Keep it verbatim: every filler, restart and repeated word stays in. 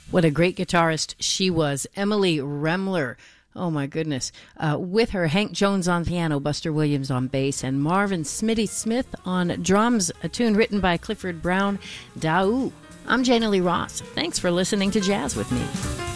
What a great guitarist she was, Emily Remler. Oh, my goodness. Uh, with her, Hank Jones on piano, Buster Williams on bass, and Marvin Smitty Smith on drums, a tune written by Clifford Brown. Daou. I'm Jana Lee Ross. Thanks for listening to Jazz with me.